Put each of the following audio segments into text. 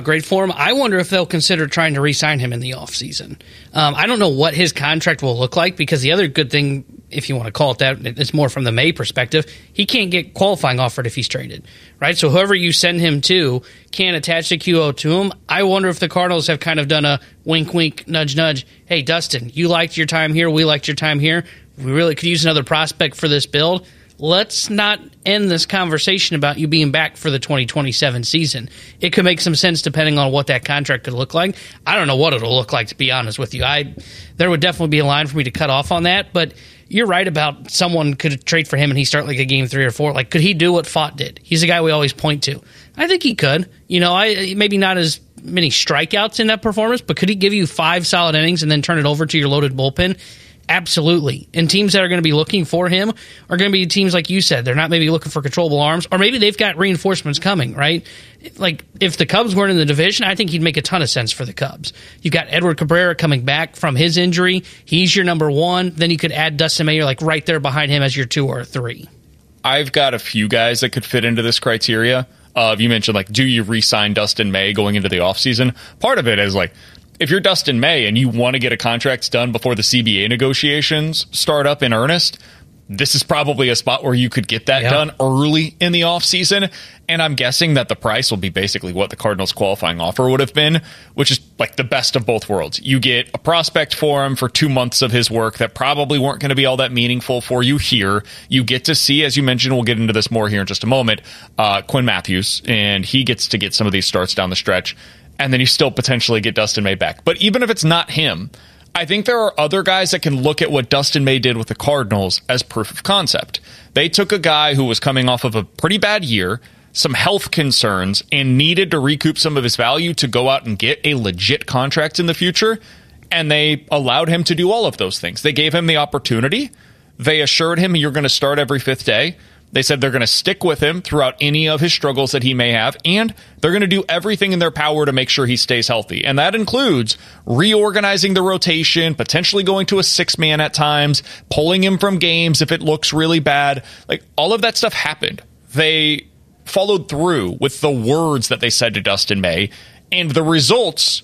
great for him. I wonder if they'll consider trying to re-sign him in the offseason. I don't know what his contract will look like, because the other good thing, if you want to call it that, it's more from the May perspective, he can't get qualifying offered if he's traded, right? So whoever you send him to can't attach the QO to him. I wonder if the Cardinals have kind of done a wink, wink, nudge, nudge. Hey, Dustin, you liked your time here. We liked your time here. We really could use another prospect for this build. Let's not end this conversation about you being back for the 2027 season. It could make some sense depending on what that contract could look like. I don't know what it'll look like, to be honest with you. There would definitely be a line for me to cut off on that, but you're right about someone could trade for him and he start like a game 3 or 4. Like, could he do what Fott did? He's a guy we always point to. I think he could. Maybe not as many strikeouts in that performance, but could he give you 5 solid innings and then turn it over to your loaded bullpen? Absolutely. And teams that are going to be looking for him are going to be teams like you said. They're not maybe looking for controllable arms, or maybe they've got reinforcements coming, right? Like, if the Cubs weren't in the division, I think he'd make a ton of sense for the Cubs. You've got Edward Cabrera coming back from his injury. He's your number 1. Then you could add Dustin May, like right there behind him as your 2 or 3. I've got a few guys that could fit into this criteria. You mentioned, like, do you re-sign Dustin May going into the offseason? Part of it is, like, if you're Dustin May and you want to get a contract done before the CBA negotiations start up in earnest, this is probably a spot where you could get that done early in the offseason. And I'm guessing that the price will be basically what the Cardinals' qualifying offer would have been, which is like the best of both worlds. You get a prospect for him for 2 months of his work that probably weren't going to be all that meaningful for you here. You get to see, as you mentioned, we'll get into this more here in just a moment, Quinn Matthews, and he gets to get some of these starts down the stretch. And then you still potentially get Dustin May back. But even if it's not him, I think there are other guys that can look at what Dustin May did with the Cardinals as proof of concept. They took a guy who was coming off of a pretty bad year, some health concerns, and needed to recoup some of his value to go out and get a legit contract in the future, and they allowed him to do all of those things. They gave him the opportunity. They assured him you're going to start every 5th day. They said they're going to stick with him throughout any of his struggles that he may have, and they're going to do everything in their power to make sure he stays healthy. And that includes reorganizing the rotation, potentially going to a 6-man at times, pulling him from games if it looks really bad. Like, all of that stuff happened. They followed through with the words that they said to Dustin May, and the results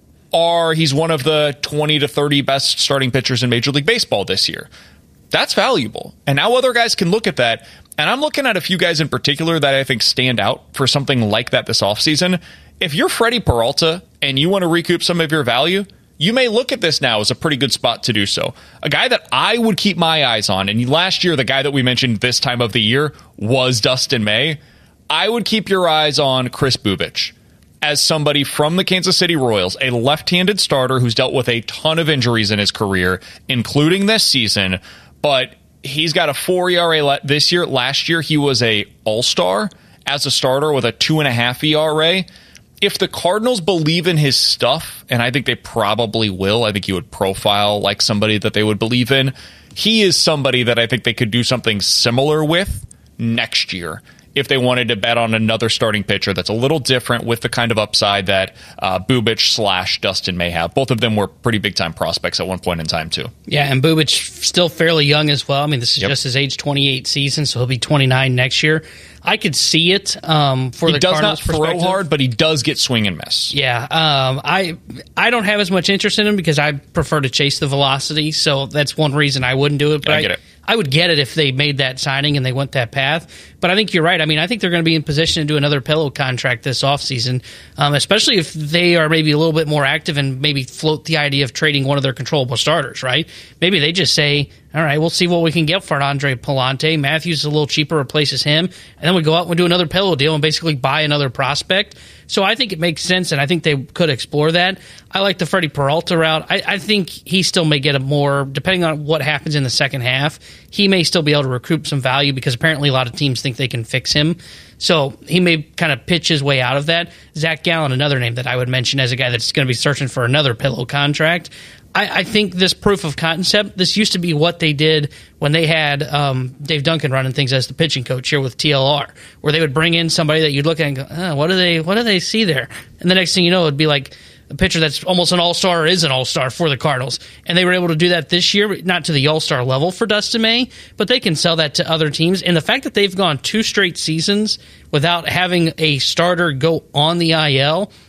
are he's one of the 20 to 30 best starting pitchers in Major League Baseball this year. That's valuable. And now other guys can look at that. And I'm looking at a few guys in particular that I think stand out for something like that this offseason. If you're Freddie Peralta and you want to recoup some of your value, you may look at this now as a pretty good spot to do so. A guy that I would keep my eyes on, and last year the guy that we mentioned this time of the year was Dustin May. I would keep your eyes on Kris Bubic as somebody from the Kansas City Royals, a left-handed starter who's dealt with a ton of injuries in his career, including this season. But he's got a 4 ERA this year. Last year, he was a all-star as a starter with a 2.5 ERA. If the Cardinals believe in his stuff, and I think they probably will, I think he would profile like somebody that they would believe in. He is somebody that I think they could do something similar with next year if they wanted to bet on another starting pitcher that's a little different with the kind of upside that Bubic / Dustin may have. Both of them were pretty big-time prospects at one point in time, too. Yeah, and Bubic still fairly young as well. I mean, this is just his age 28 season, so he'll be 29 next year. I could see it for the Cardinals' He does not throw hard, but he does get swing and miss. Yeah, I don't have as much interest in him because I prefer to chase the velocity, so that's one reason I wouldn't do it. But I get it. I would get it if they made that signing and they went that path. But I think you're right. I mean, I think they're going to be in position to do another pillow contract this offseason, especially if they are maybe a little bit more active and maybe float the idea of trading one of their controllable starters, right? Maybe they just say, all right, we'll see what we can get for an Andre Pallante. Matthews is a little cheaper, replaces him. And then we go out and we do another pillow deal and basically buy another prospect. So I think it makes sense, and I think they could explore that. I like the Freddie Peralta route. I think he still may get a more, depending on what happens in the second half, he may still be able to recoup some value because apparently a lot of teams think they can fix him. So he may kind of pitch his way out of that. Zach Gallen, another name that I would mention as a guy that's going to be searching for another pillow contract. I think this proof of concept, this used to be what they did when they had Dave Duncan running things as the pitching coach here with TLR, where they would bring in somebody that you'd look at and go, what do they see there? And the next thing you know, it'd be like a pitcher that's almost an all-star or is an all-star for the Cardinals. And they were able to do that this year, not to the all-star level for Dustin May, but they can sell that to other teams. And the fact that they've gone 2 straight seasons without having a starter go on the IL –